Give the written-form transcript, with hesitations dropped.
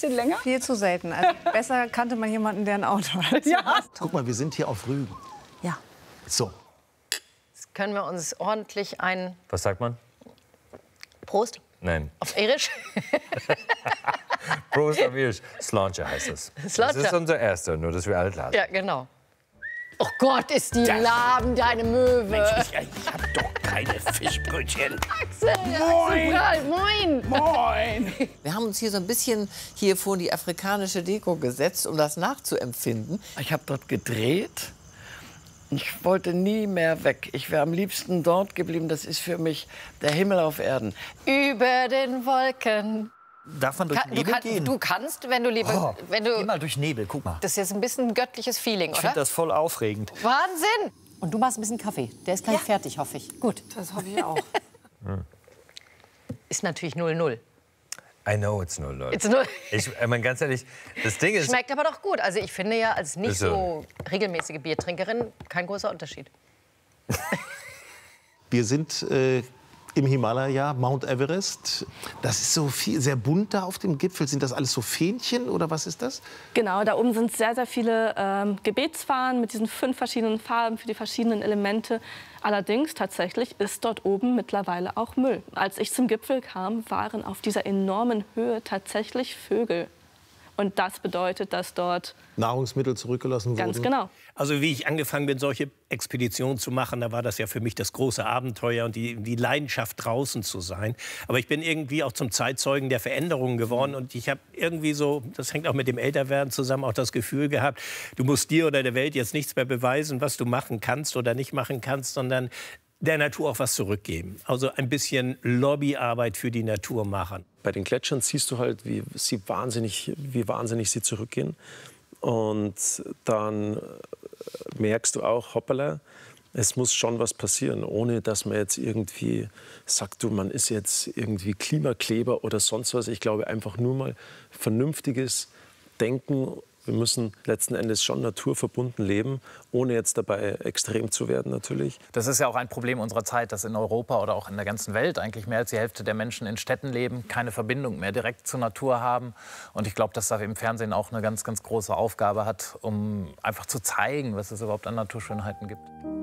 bisschen länger? Viel zu selten. Also besser kannte man jemanden, der ein Auto hat. Ja. Guck mal, wir sind hier auf Rügen. Ja. So. Jetzt können wir uns ordentlich ein... Was sagt man? Prost. Nein. Auf Irisch. Prost auf Irisch. Sláinte heißt es. Sláinte. Das ist unser erster, nur dass wir alle klar sind. Ja, genau. Oh Gott, ist die lahm, deine Möwe. Mensch, ich hab doch keine Fischbrötchen. Axel, Axel, moin. Moin! Wir haben uns hier so ein bisschen hier vor die afrikanische Deko gesetzt, um das nachzuempfinden. Ich habe dort gedreht. Ich wollte nie mehr weg. Ich wäre am liebsten dort geblieben. Das ist für mich der Himmel auf Erden. Über den Wolken. Darf man durch Nebel gehen? Du kannst, wenn du lieber... wenn du, Geh mal durch Nebel, guck mal. das ist jetzt ein bisschen ein göttliches Feeling, Ich oder? finde das voll aufregend. Wahnsinn! Und du machst ein bisschen Kaffee. Der ist gleich fertig, hoffe ich. Gut. Das hoffe ich auch. Ist natürlich 0-0. I know it's 0-0. It's 0. Ich meine, ganz ehrlich, das Ding ist... Schmeckt aber doch gut. Also ich finde ja, als nicht Ist so. so regelmäßige Biertrinkerin kein großer Unterschied. Wir sind im Himalaya, Mount Everest. Das ist so viel, sehr bunt da auf dem Gipfel. Sind das alles so Fähnchen oder was ist das? Genau, da oben sind sehr, sehr viele Gebetsfahnen mit diesen 5 verschiedenen Farben für die verschiedenen Elemente. Allerdings tatsächlich ist dort oben mittlerweile auch Müll. Als ich zum Gipfel kam, waren auf dieser enormen Höhe tatsächlich Vögel. Und das bedeutet, dass dort Nahrungsmittel zurückgelassen wurden? ganz genau. Also wie ich angefangen bin, solche Expeditionen zu machen, da war das ja für mich das große Abenteuer und die Leidenschaft, draußen zu sein. Aber ich bin irgendwie auch zum Zeitzeugen der Veränderungen geworden. Und ich habe irgendwie so, das hängt auch mit dem Älterwerden zusammen, auch das Gefühl gehabt, du musst dir oder der Welt jetzt nichts mehr beweisen, was du machen kannst oder nicht machen kannst, sondern der Natur auch was zurückgeben. Also ein bisschen Lobbyarbeit für die Natur machen. Bei den Gletschern siehst du halt, wie wahnsinnig sie zurückgehen. Und dann merkst du auch, hoppala, es muss schon was passieren, ohne dass man jetzt irgendwie sagt, du, man ist jetzt irgendwie Klimakleber oder sonst was. Ich glaube einfach nur mal vernünftiges Denken. Wir müssen letzten Endes schon naturverbunden leben, ohne jetzt dabei extrem zu werden natürlich. Das ist ja auch ein Problem unserer Zeit, dass in Europa oder auch in der ganzen Welt eigentlich mehr als die Hälfte der Menschen in Städten leben, keine Verbindung mehr direkt zur Natur haben. Und ich glaube, dass da im Fernsehen auch eine ganz, ganz große Aufgabe hat, um einfach zu zeigen, was es überhaupt an Naturschönheiten gibt.